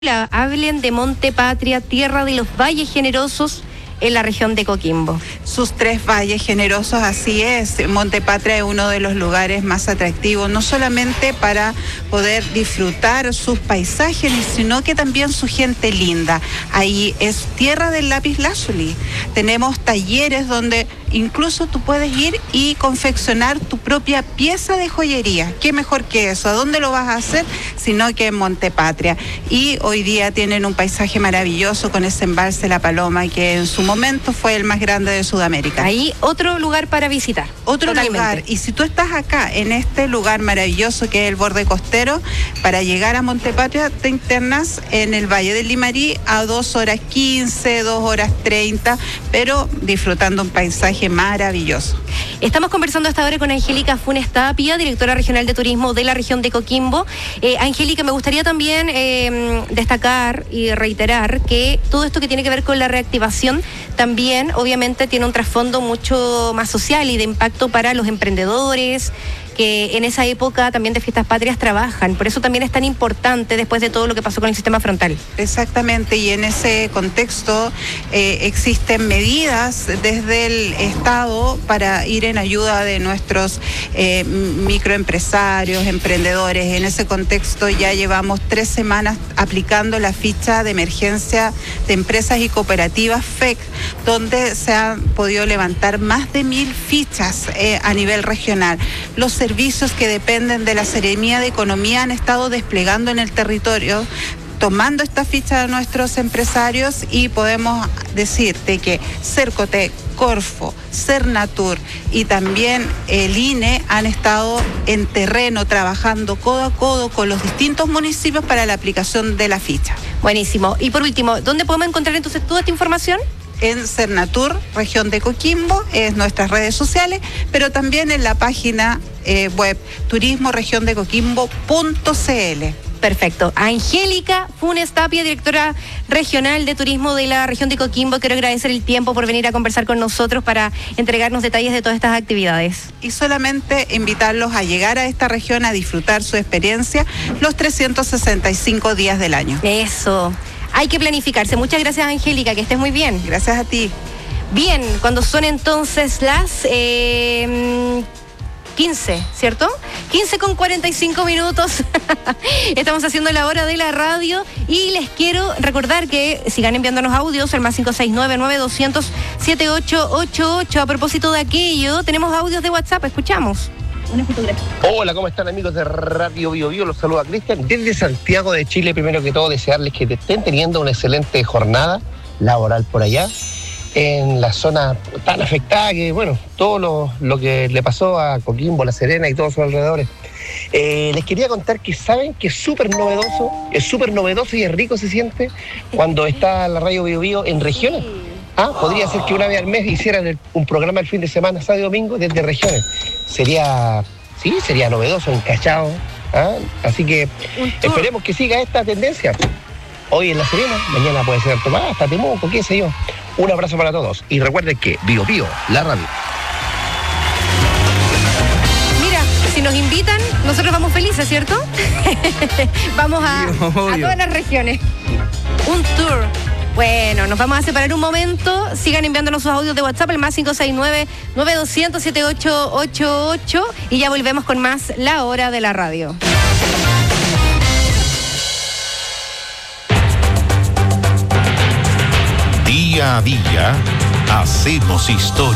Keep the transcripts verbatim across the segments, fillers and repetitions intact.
Hablen de Monte Patria, tierra de los valles generosos en la región de Coquimbo. Sus tres valles generosos, así es. Monte Patria es uno de los lugares más atractivos, no solamente para poder disfrutar sus paisajes, sino que también su gente linda. Ahí es tierra del lapislázuli. Tenemos talleres donde incluso tú puedes ir y confeccionar tu propia pieza de joyería. ¿Qué mejor que eso? ¿A dónde lo vas a hacer? Sino que en Monte Patria. Y hoy día tienen un paisaje maravilloso con ese embalse La Paloma, que en su momento fue el más grande de Sudamérica. Ahí otro lugar para visitar. Otro Totalmente. lugar. Y si tú estás acá, en este lugar maravilloso que es el borde costero, para llegar a Monte Patria te internas en el Valle del Limarí a dos horas quince, dos horas treinta, pero disfrutando un paisaje maravilloso. Estamos conversando hasta ahora con Angélica Funes Tapia, directora regional de turismo de la región de Coquimbo. Eh, Angélica, me gustaría también eh, destacar y reiterar que todo esto que tiene que ver con la reactivación también obviamente tiene un trasfondo mucho más social y de impacto para los emprendedores, que en esa época también de Fiestas Patrias trabajan. Por eso también es tan importante después de todo lo que pasó con el sistema frontal. Exactamente, y en ese contexto eh, existen medidas desde el Estado para ir en ayuda de nuestros eh, microempresarios, emprendedores. En ese contexto ya llevamos tres semanas aplicando la ficha de emergencia de empresas y cooperativas F E C, donde se han podido levantar más de mil fichas eh, a nivel regional. Los servicios que dependen de la Seremía de Economía han estado desplegando en el territorio, tomando esta ficha de nuestros empresarios, y podemos decirte que Cercotec, Corfo, Cernatur y también el I N E han estado en terreno trabajando codo a codo con los distintos municipios para la aplicación de la ficha. Buenísimo. Y por último, ¿dónde podemos encontrar entonces toda esta información? En Cernatur, región de Coquimbo, es nuestras redes sociales, pero también en la página eh, web turismo región de coquimbo punto c l. Perfecto. Angélica Funes Tapia, directora regional de turismo de la región de Coquimbo, quiero agradecer el tiempo por venir a conversar con nosotros para entregarnos detalles de todas estas actividades. Y solamente invitarlos a llegar a esta región a disfrutar su experiencia los trescientos sesenta y cinco días del año. Eso. Hay que planificarse. Muchas gracias, Angélica, que estés muy bien. Gracias a ti. Bien, cuando son entonces las eh, quince, ¿cierto? quince con cuarenta y cinco minutos. Estamos haciendo la hora de la radio y les quiero recordar que sigan enviándonos audios al más cinco seis nueve, nueve dos cero cero, siete ocho ocho ocho. A propósito de aquello, tenemos audios de WhatsApp, escuchamos. Una fotografía. Hola, ¿cómo están, amigos de Radio Bio Bio? Los saluda Cristian desde Santiago de Chile. Primero que todo, desearles que estén teniendo una excelente jornada laboral por allá, en la zona tan afectada que, bueno, todo lo, lo que le pasó a Coquimbo, La Serena y todos sus alrededores. Eh, les quería contar que saben que es súper novedoso, es súper novedoso y es rico se siente cuando está la Radio Bio Bio en regiones. Ah, podría ser que una vez al mes hicieran el, un programa el fin de semana, sábado y domingo, desde regiones. Sería, sí, sería novedoso, encachado. ¿Ah? Así que esperemos que siga esta tendencia. Hoy en La Serena, mañana puede ser Tomás, hasta Temuco, qué sé yo. Un abrazo para todos. Y recuerden que Bio Bio, la radio. Mira, si nos invitan, nosotros vamos felices, ¿cierto? Vamos a, a todas las regiones. Un tour. Bueno, nos vamos a separar un momento. Sigan enviándonos sus audios de WhatsApp al más cinco seis nueve, nueve dos cero cero, siete ocho ocho ocho y ya volvemos con más La Hora de la Radio. Día a día hacemos historia.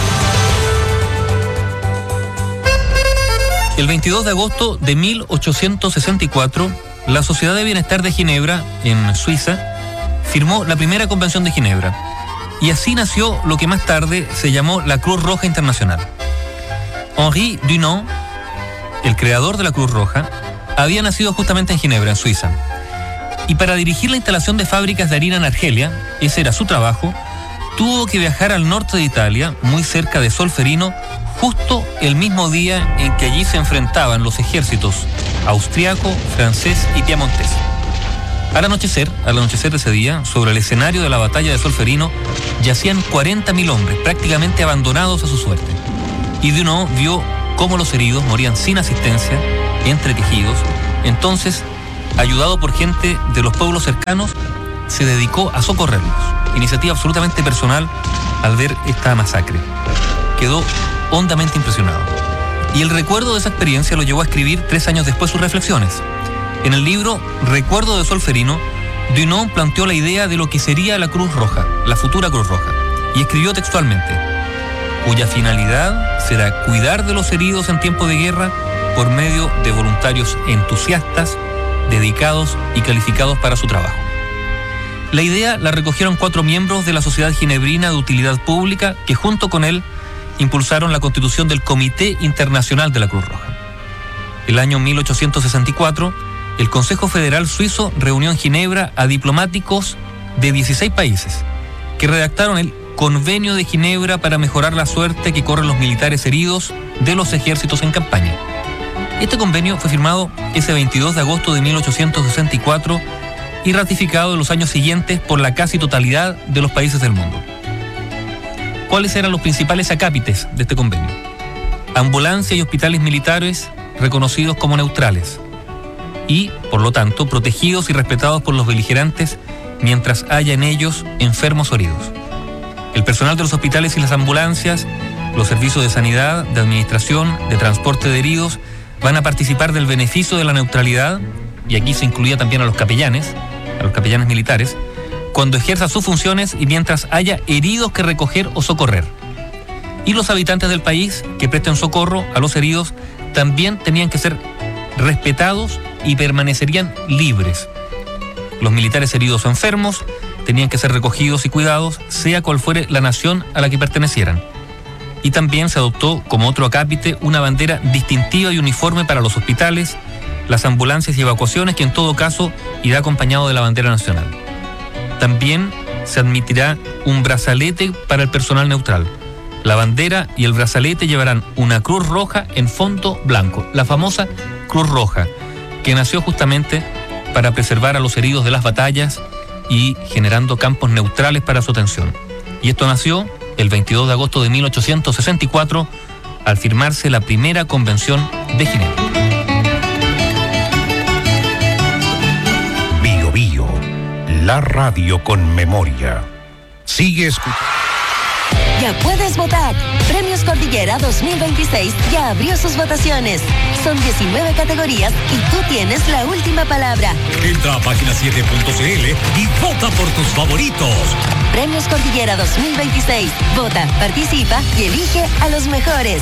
El veintidós de agosto de mil ochocientos sesenta y cuatro, la Sociedad de Bienestar de Ginebra, en Suiza, firmó la primera Convención de Ginebra. Y así nació lo que más tarde se llamó la Cruz Roja Internacional. Henri Dunant, el creador de la Cruz Roja, había nacido justamente en Ginebra, en Suiza. Y para dirigir la instalación de fábricas de harina en Argelia, ese era su trabajo, tuvo que viajar al norte de Italia, muy cerca de Solferino, justo el mismo día en que allí se enfrentaban los ejércitos austriaco, francés y piamontés. Al anochecer, al anochecer de ese día, sobre el escenario de la batalla de Solferino, yacían cuarenta mil hombres, prácticamente abandonados a su suerte. Y Dunant vio cómo los heridos morían sin asistencia, entre tejidos. Entonces ayudado por gente de los pueblos cercanos, se dedicó a socorrerlos. Iniciativa absolutamente personal al ver esta masacre. Quedó hondamente impresionado. Y el recuerdo de esa experiencia lo llevó a escribir tres años después sus reflexiones. En el libro Recuerdo de Solferino, Dunant planteó la idea de lo que sería la Cruz Roja, la futura Cruz Roja, y escribió textualmente, cuya finalidad será cuidar de los heridos en tiempo de guerra por medio de voluntarios entusiastas, dedicados y calificados para su trabajo. La idea la recogieron cuatro miembros de la Sociedad Ginebrina de Utilidad Pública que junto con él impulsaron la constitución del Comité Internacional de la Cruz Roja. El año mil ochocientos sesenta y cuatro, el Consejo Federal Suizo reunió en Ginebra a diplomáticos de dieciséis países que redactaron el Convenio de Ginebra para mejorar la suerte que corren los militares heridos de los ejércitos en campaña. Este convenio fue firmado ese veintidós de agosto de mil ochocientos sesenta y cuatro y ratificado en los años siguientes por la casi totalidad de los países del mundo. ¿Cuáles eran los principales acápites de este convenio? Ambulancia y hospitales militares reconocidos como neutrales y, por lo tanto, protegidos y respetados por los beligerantes mientras haya en ellos enfermos o heridos. El personal de los hospitales y las ambulancias, los servicios de sanidad, de administración, de transporte de heridos, van a participar del beneficio de la neutralidad, y aquí se incluía también a los capellanes, a los capellanes militares, cuando ejerzan sus funciones y mientras haya heridos que recoger o socorrer. Y los habitantes del país que presten socorro a los heridos también tenían que ser respetados y permanecerían libres. Los militares heridos o enfermos tenían que ser recogidos y cuidados, sea cual fuere la nación a la que pertenecieran. Y también se adoptó como otro acápite una bandera distintiva y uniforme para los hospitales, las ambulancias y evacuaciones, que en todo caso irá acompañado de la bandera nacional. También se admitirá un brazalete para el personal neutral. La bandera y el brazalete llevarán una cruz roja en fondo blanco, la famosa Cruz Roja, que nació justamente para preservar a los heridos de las batallas y generando campos neutrales para su atención. Y esto nació el veintidós de agosto de mil ochocientos sesenta y cuatro, al firmarse la primera Convención de Ginebra. Bio Bio, la radio con memoria. Sigue escuchando. Ya puedes votar. Premios Cordillera dos mil veintiséis ya abrió sus votaciones. Son diecinueve categorías y tú tienes la última palabra. Entra a página siete punto c l y vota por tus favoritos. Premios Cordillera dos mil veintiséis. Vota, participa y elige a los mejores.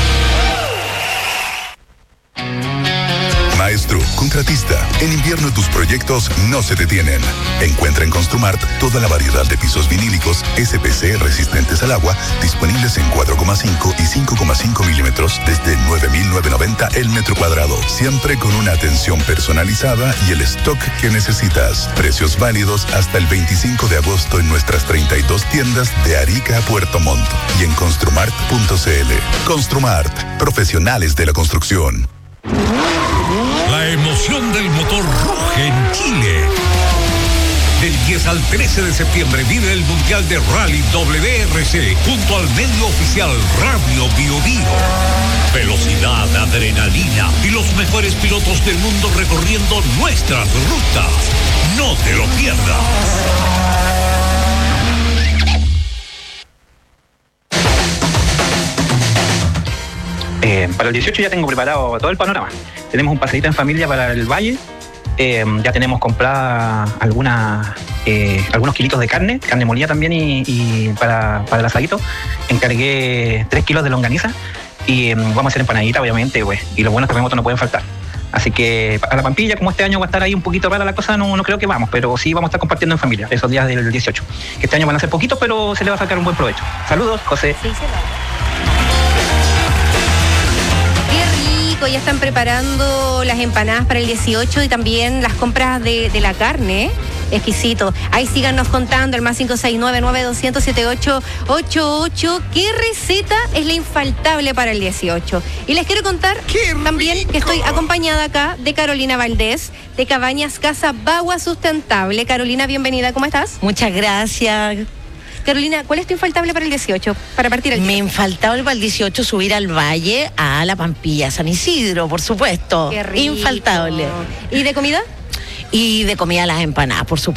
Maestro, contratista, en invierno tus proyectos no se detienen. Encuentra en Construmart toda la variedad de pisos vinílicos S P C resistentes al agua, disponibles en cuatro coma cinco y cinco coma cinco milímetros desde nueve mil novecientos noventa el metro cuadrado, siempre con una atención personalizada y el stock que necesitas. Precios válidos hasta el veinticinco de agosto en nuestras treinta y dos tiendas de Arica a Puerto Montt y en construmart punto c l. Construmart, profesionales de la construcción. La emoción del motor ruge en Chile. Del diez al trece de septiembre vive el Mundial de Rally W R C junto al medio oficial Radio Bio Bio. Velocidad, adrenalina y los mejores pilotos del mundo recorriendo nuestras rutas. No te lo pierdas. Eh, para el dieciocho ya tengo preparado todo el panorama. Tenemos un paseíto en familia para el valle. Eh, ya tenemos comprada alguna, eh, algunos kilitos de carne, carne molida también y, y para, para el asadito. Encargué tres kilos de longaniza y eh, vamos a hacer empanadita, obviamente, pues. Y los buenos terremotos no pueden faltar. Así que a la Pampilla, como este año va a estar ahí un poquito rara la cosa, no, no creo que vamos, pero sí vamos a estar compartiendo en familia esos días del dieciocho. Que este año van a ser poquitos, pero se le va a sacar un buen provecho. Saludos, José. Sí, se va. Ya están preparando las empanadas para el dieciocho y también las compras de, de la carne. Exquisito. Ahí síganos contando el más cinco seis nueve nueve dos cero siete ocho ocho ocho. ¿Qué receta es la infaltable para el dieciocho? Y les quiero contar también que estoy acompañada acá de Carolina Valdés, de Cabañas Casa Bagua Sustentable. Carolina, bienvenida. ¿Cómo estás? Muchas gracias. Carolina, ¿cuál es tu infaltable para el dieciocho? Para partir el Mi infaltable para el dieciocho, subir al valle a la Pampilla, San Isidro, por supuesto. Qué rico. Infaltable. ¿Y de comida? y de comida las empanadas, por supuesto.